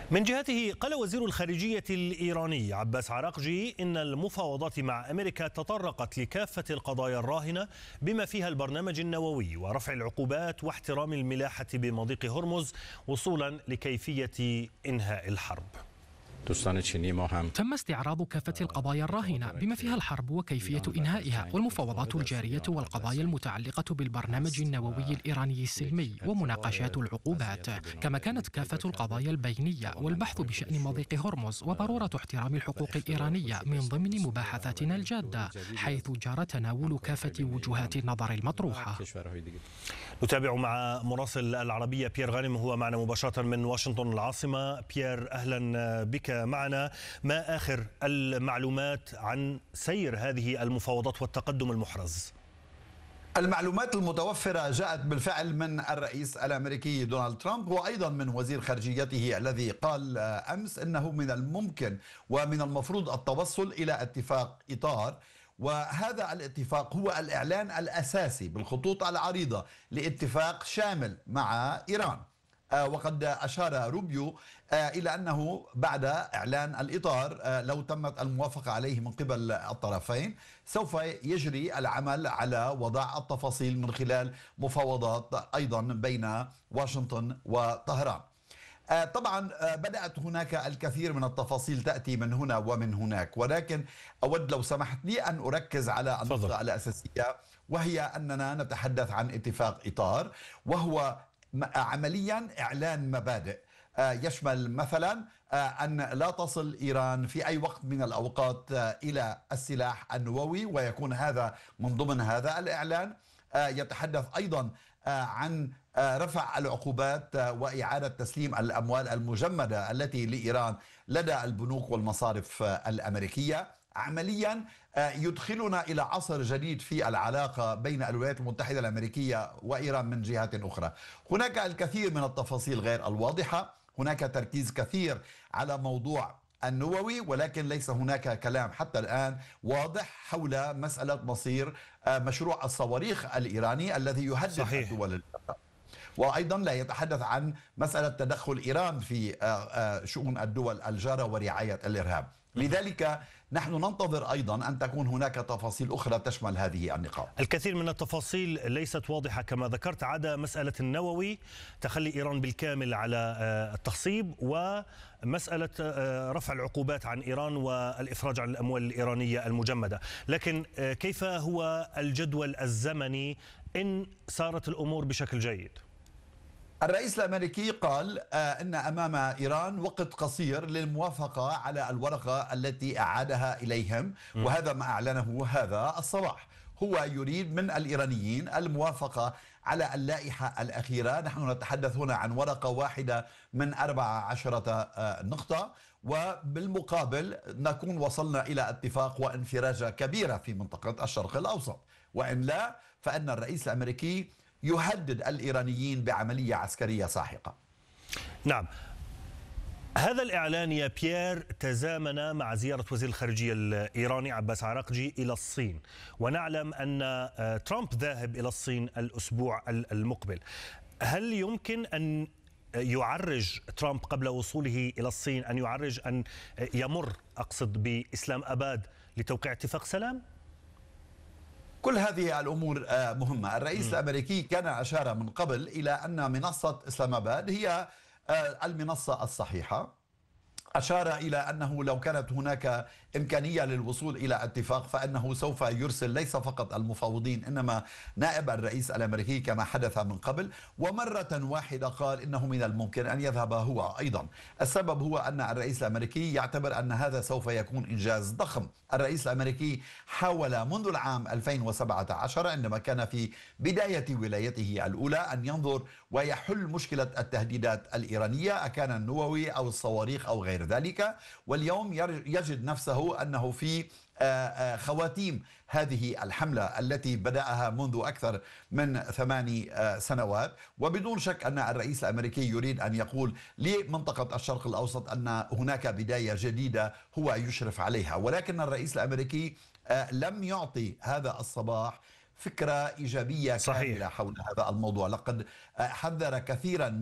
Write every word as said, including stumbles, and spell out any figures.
من جهته قال وزير الخارجية الإيراني عباس عراقجي إن المفاوضات مع أمريكا تطرقت لكافة القضايا الراهنة بما فيها البرنامج النووي ورفع العقوبات واحترام الملاحة بمضيق هرمز وصولا لكيفية إنهاء الحرب. تم استعراض كافة القضايا الراهنة بما فيها الحرب وكيفية إنهائها والمفاوضات الجارية والقضايا المتعلقة بالبرنامج النووي الإيراني السلمي ومناقشات العقوبات، كما كانت كافة القضايا البينية والبحث بشأن مضيق هرمز وضرورة احترام الحقوق الإيرانية من ضمن مباحثاتنا الجادة، حيث جرى تناول كافة وجهات النظر المطروحة. نتابع مع مراسل العربية بيير غانم، هو معنا مباشرة من واشنطن العاصمة. بيير، أهلا بك معنا. ما آخر المعلومات عن سير هذه المفاوضات والتقدم المحرز؟ المعلومات المتوفرة جاءت بالفعل من الرئيس الأمريكي دونالد ترامب وأيضا من وزير خارجيته الذي قال أمس أنه من الممكن ومن المفروض التوصل إلى اتفاق إطار، وهذا الاتفاق هو الإعلان الأساسي بالخطوط العريضة لاتفاق شامل مع إيران. وقد أشار روبيو إلى أنه بعد إعلان الإطار لو تمت الموافقة عليه من قبل الطرفين سوف يجري العمل على وضع التفاصيل من خلال مفاوضات أيضا بين واشنطن وطهران. طبعا بدأت هناك الكثير من التفاصيل تأتي من هنا ومن هناك، ولكن أود لو سمحت لي أن أركز على النقطة الأساسية، وهي أننا نتحدث عن اتفاق إطار، وهو عمليا إعلان مبادئ يشمل مثلا أن لا تصل إيران في أي وقت من الأوقات إلى السلاح النووي، ويكون هذا من ضمن هذا الإعلان. يتحدث أيضا عن رفع العقوبات وإعادة تسليم الأموال المجمدة التي لإيران لدى البنوك والمصارف الأمريكية. عمليا يدخلنا إلى عصر جديد في العلاقة بين الولايات المتحدة الأمريكية وإيران من جهة أخرى. هناك الكثير من التفاصيل غير الواضحة، هناك تركيز كثير على موضوع النووي، ولكن ليس هناك كلام حتى الآن واضح حول مسألة مصير مشروع الصواريخ الإيراني الذي يهدد صحيح. الدول الأخرى. وأيضا لا يتحدث عن مسألة تدخل إيران في شؤون الدول الجارة ورعاية الإرهاب. لذلك نحن ننتظر أيضا أن تكون هناك تفاصيل أخرى تشمل هذه النقاط. الكثير من التفاصيل ليست واضحة كما ذكرت، عدا مسألة النووي، تخلي إيران بالكامل على التخصيب، ومسألة رفع العقوبات عن إيران والإفراج عن الأموال الإيرانية المجمدة. لكن كيف هو الجدول الزمني إن سارت الأمور بشكل جيد؟ الرئيس الأمريكي قال أن أمام إيران وقت قصير للموافقة على الورقة التي أعادها إليهم، وهذا ما أعلنه هذا الصباح. هو يريد من الإيرانيين الموافقة على اللائحة الأخيرة. نحن نتحدث هنا عن ورقة واحدة من أربع عشرة نقطة، وبالمقابل نكون وصلنا إلى اتفاق وانفراجة كبيرة في منطقة الشرق الأوسط، وإن لا فإن الرئيس الأمريكي يهدد الإيرانيين بعملية عسكرية ساحقة. نعم، هذا الإعلان يا بيير تزامن مع زيارة وزير الخارجية الإيراني عباس عراقجي إلى الصين، ونعلم أن ترامب ذاهب إلى الصين الأسبوع المقبل. هل يمكن أن يعرج ترامب قبل وصوله إلى الصين أن يعرج أن يمر أقصد بإسلام أباد لتوقيع اتفاق سلام؟ كل هذه الأمور مهمة. الرئيس م. الأمريكي كان أشار من قبل إلى أن منصة إسلام أباد هي المنصة الصحيحة. أشار إلى أنه لو كانت هناك إمكانية للوصول إلى اتفاق فإنه سوف يرسل ليس فقط المفاوضين إنما نائب الرئيس الأمريكي كما حدث من قبل، ومرة واحدة قال إنه من الممكن أن يذهب هو أيضا. السبب هو أن الرئيس الأمريكي يعتبر أن هذا سوف يكون إنجاز ضخم. الرئيس الأمريكي حاول منذ العام ألفين وسبعة عشر عندما كان في بداية ولايته الأولى أن ينظر ويحل مشكلة التهديدات الإيرانية، أكان النووي أو الصواريخ أو غير ذلك، واليوم يجد نفسه أنه في خواتيم هذه الحملة التي بدأها منذ أكثر من ثماني سنوات. وبدون شك أن الرئيس الأمريكي يريد أن يقول لمنطقة الشرق الأوسط أن هناك بداية جديدة هو يشرف عليها، ولكن الرئيس الأمريكي لم يعطي هذا الصباح فكرة إيجابية صحيح. كاملة حول هذا الموضوع. لقد حذر كثيرا